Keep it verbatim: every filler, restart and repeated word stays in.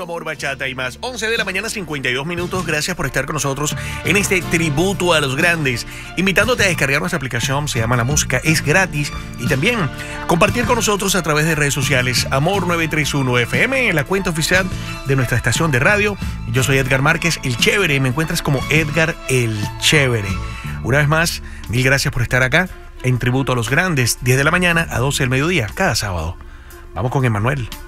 amor, bachata y más. once de la mañana, cincuenta y dos minutos. Gracias por estar con nosotros en este tributo a los grandes. Invitándote a descargar nuestra aplicación, se llama La Música, es gratis. Y también compartir con nosotros a través de redes sociales. Amor nueve tres uno F M, en la cuenta oficial de nuestra estación de radio. Yo soy Edgar Márquez, el Chévere. Me encuentras como Edgar el Chévere. Una vez más, mil gracias por estar acá en tributo a los grandes. diez de la mañana a doce del mediodía, cada sábado. Vamos con Emanuel.